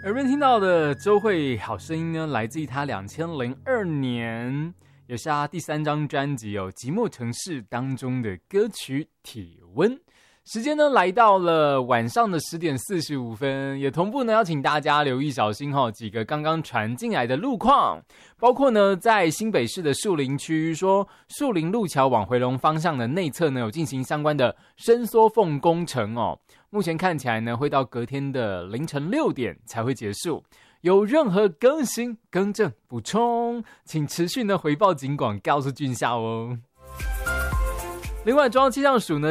耳边听到的周慧好声音呢，来自于他2002年，也是他第3张专辑《寂寞城市》当中的歌曲《体温》。时间呢来到了晚上的10点45分，也同步呢要请大家留意小心几个刚刚传进来的路况，包括呢在新北市的树林区，说树林路桥往回龙方向的内侧呢有进行相关的伸缩缝工程目前看起来呢会到隔天的凌晨6点才会结束。有任何更新、更正、补充，请持续呢回报警广告诉俊孝哦。另外，中央气象署呢